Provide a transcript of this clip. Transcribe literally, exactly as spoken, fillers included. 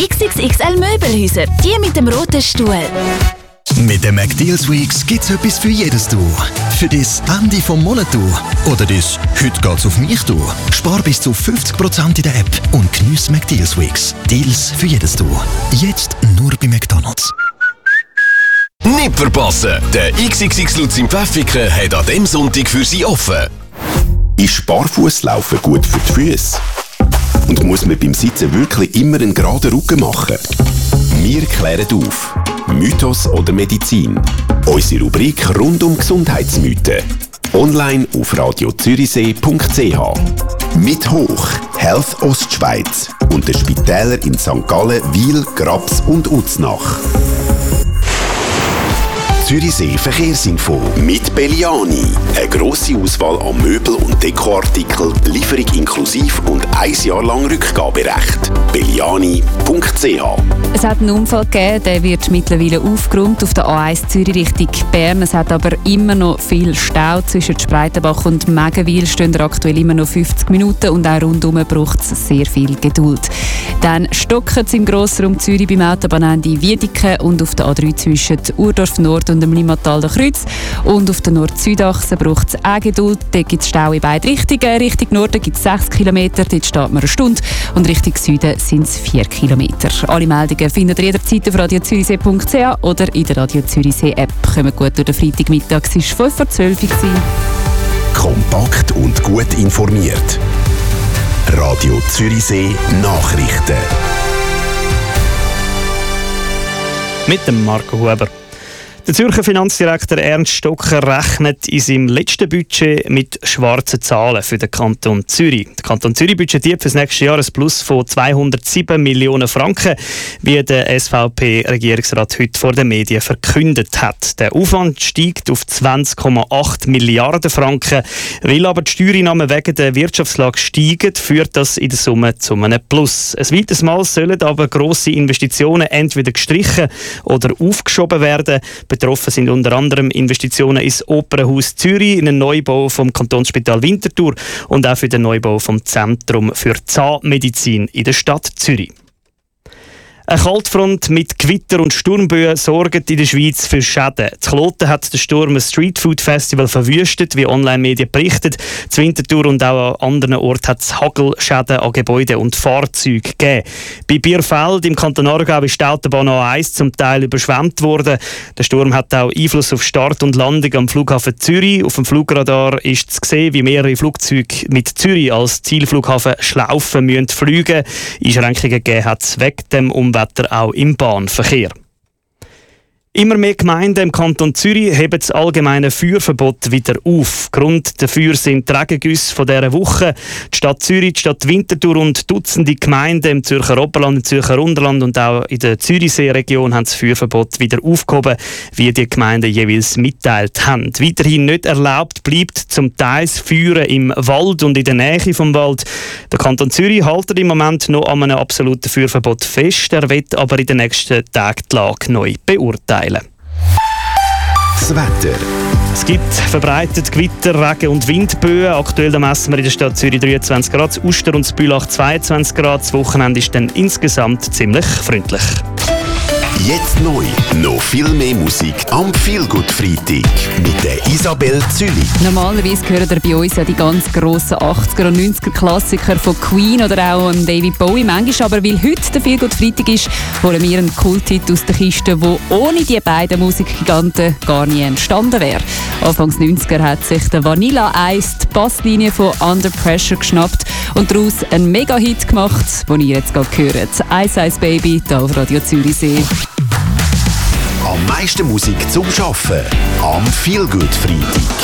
X X X L Möbelhäuser, die mit dem roten Stuhl. Mit den McDeals Weeks gibt's etwas für jedes Du. Für das Ende vom Monat Du oder das «Heute geht's auf mich Du». Spar bis zu fünfzig Prozent in der App und geniess McDeals Weeks. Deals für jedes Du. Jetzt nur bei McDonald's. Nicht verpassen! Der X X X Lutz im Pfäffiken hat an diesem Sonntag für Sie offen. Ist Barfußlaufen gut für die Füße? Und muss man beim Sitzen wirklich immer einen geraden Rücken machen? Wir klären auf. Mythos oder Medizin? Unsere Rubrik rund um Gesundheitsmythen. Online auf radio zürichsee punkt c h. Mit Hoch, Health Ostschweiz und den Spitälern in Sankt Gallen, Wil, Graps und Uznach. Zürichsee Verkehrsinfo mit Belliani. Eine grosse Auswahl an Möbel- und Dekoartikeln, Lieferung inklusiv und ein Jahr lang Rückgaberecht. belliani punkt c h. Es hat einen Unfall gegeben, der wird mittlerweile aufgeräumt auf der A eins Zürich Richtung Bern. Es hat aber immer noch viel Stau. Zwischen Spreitenbach und Megenwil stehen aktuell immer noch fünfzig Minuten und auch rundherum braucht es sehr viel Geduld. Dann stocken es im Grossraum Zürich beim Autobahnende Wiedeke und auf der A drei zwischen Urdorf Nord und dem Limmatal Kreuz. Und auf der Nord-Süd-Achse braucht es auch Geduld. Dort gibt es Stau in beide Richtungen. Richtung Norden gibt es sechs Kilometer, dort steht man eine Stunde. Und Richtung Süden sind es vier Kilometer. Alle Meldungen findet ihr jederzeit auf radio zürichsee punkt c h oder in der Radio Zürichsee App. Kommt gut durch den Freitagmittag, es war fünf vor zwölf. Kompakt und gut informiert. Radio Zürichsee Nachrichten. Mit dem Marco Huber. Der Zürcher Finanzdirektor Ernst Stocker rechnet in seinem letzten Budget mit schwarzen Zahlen für den Kanton Zürich. Der Kanton Zürich budgetiert für das nächste Jahr ein Plus von zweihundertsieben Millionen Franken, wie der S V P-Regierungsrat heute vor den Medien verkündet hat. Der Aufwand steigt auf zwanzig Komma acht Milliarden Franken. Weil aber die Steuereinnahmen wegen der Wirtschaftslage steigen, führt das in der Summe zu einem Plus. Ein weiteres Mal sollen aber grosse Investitionen entweder gestrichen oder aufgeschoben werden. Betroffen sind unter anderem Investitionen ins Opernhaus Zürich, in den Neubau vom Kantonsspital Winterthur und auch für den Neubau vom Zentrum für Zahnmedizin in der Stadt Zürich. Eine Kaltfront mit Gewitter und Sturmböen sorgt in der Schweiz für Schäden. In Kloten hat der Sturm ein Streetfood-Festival verwüstet, wie Online-Medien berichtet. In Winterthur und auch an anderen Orten hat es Hagelschäden an Gebäuden und Fahrzeugen gegeben. Bei Bierfeld im Kanton Aargau ist die Autobahn A eins zum Teil überschwemmt worden. Der Sturm hat auch Einfluss auf Start und Landung am Flughafen Zürich. Auf dem Flugradar ist zu sehen, wie mehrere Flugzeuge mit Zürich als Zielflughafen Schlaufen müssen fliegen. Einschränkungen gegeben hat es wegen dem Umwelt auch im Bahnverkehr. Immer mehr Gemeinden im Kanton Zürich heben das allgemeine Feuerverbot wieder auf. Grund dafür sind die Regengüsse von dieser Woche. Die Stadt Zürich, die Stadt Winterthur und Dutzende Gemeinden im Zürcher Oberland, im Zürcher Unterland und auch in der Zürichsee-Region haben das Feuerverbot wieder aufgehoben, wie die Gemeinden jeweils mitteilt haben. Weiterhin nicht erlaubt bleibt zum Teil das Feuern im Wald und in der Nähe vom Wald. Der Kanton Zürich hält im Moment noch an einem absoluten Feuerverbot fest. Er wird aber in den nächsten Tagen die Lage neu beurteilen. Das Wetter. Es gibt verbreitet Gewitter, Regen und Windböen. Aktuell messen wir in der Stadt Zürich dreiundzwanzig Grad, das Uster und das Bülach zweiundzwanzig Grad. Das Wochenende ist dann insgesamt ziemlich freundlich. Jetzt neu. Noch viel mehr Musik am Feelgood Freitag mit der Isabel Züli. Normalerweise gehören ihr bei uns ja die ganz grossen achtziger und neunziger Klassiker von Queen oder auch David Bowie. Manchmal aber, weil heute der Feelgood Freitag ist, holen wir einen Kulthit aus der Kiste, der ohne die beiden Musikgiganten gar nie entstanden wäre. Anfangs neunziger hat sich der Vanilla Ice die Basslinie von Under Pressure geschnappt und daraus einen Mega-Hit gemacht, den ihr jetzt gerade hört. Ice Ice Baby, hier auf Radio Zürichsee. Am meisten Musik zum Arbeiten am Feelgood Freitag.